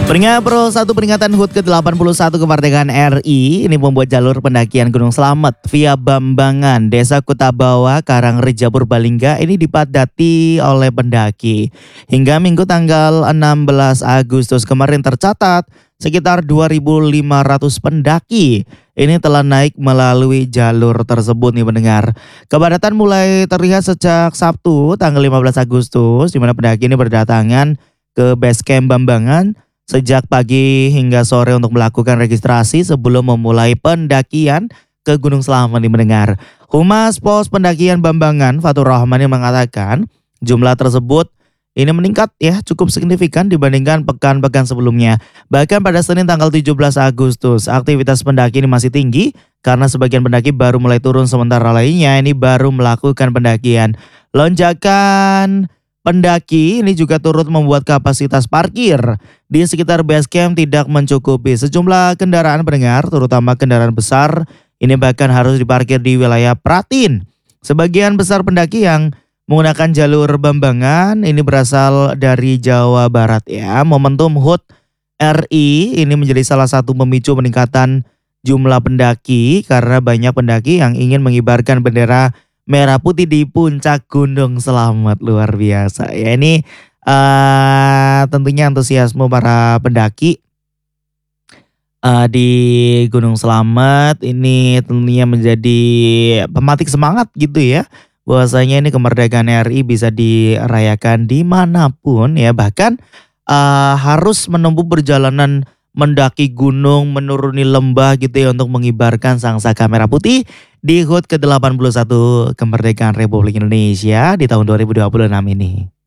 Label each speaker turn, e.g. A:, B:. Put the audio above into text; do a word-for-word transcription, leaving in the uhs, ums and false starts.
A: Peringatan Pro satu peringatan H U T ke delapan puluh satu kemerdekaan R I ini membuat jalur pendakian Gunung Slamet via Bambangan, Desa Kutabawa, Karangreja, Purbalingga ini dipadati oleh pendaki. Hingga Minggu tanggal enam belas Agustus kemarin tercatat sekitar dua ribu lima ratus pendaki ini telah naik melalui jalur tersebut nih pendengar. Kepadatan mulai terlihat sejak Sabtu tanggal lima belas Agustus di mana pendaki ini berdatangan ke base camp Bambangan sejak pagi hingga sore untuk melakukan registrasi sebelum memulai pendakian ke Gunung Slamet nih mendengar. Humas Pos Pendakian Bambangan Fatur Rahman yang mengatakan jumlah tersebut ini meningkat ya cukup signifikan dibandingkan pekan-pekan sebelumnya. Bahkan pada Senin tanggal tujuh belas Agustus aktivitas pendaki ini masih tinggi karena sebagian pendaki baru mulai turun sementara lainnya ini baru melakukan pendakian. Lonjakan pendaki ini juga turut membuat kapasitas parkir di sekitar base camp tidak mencukupi. Sejumlah kendaraan pendengar terutama kendaraan besar ini bahkan harus diparkir di wilayah Pratin. Sebagian besar pendaki yang menggunakan jalur Bambangan ini berasal dari Jawa Barat ya. Momentum H U T R I ini menjadi salah satu pemicu peningkatan jumlah pendaki karena banyak pendaki yang ingin mengibarkan bendera merah putih di puncak Gunung Slamet. Luar biasa ya, ini uh, tentunya antusiasme para pendaki uh, di Gunung Slamet ini tentunya menjadi pematik semangat gitu ya. Bahwasanya ini kemerdekaan R I bisa dirayakan dimanapun ya, bahkan uh, harus menempuh perjalanan mendaki gunung, menuruni lembah gitu ya untuk mengibarkan sangsaka merah putih di H U T ke delapan puluh satu kemerdekaan Republik Indonesia di tahun dua ribu dua puluh enam ini.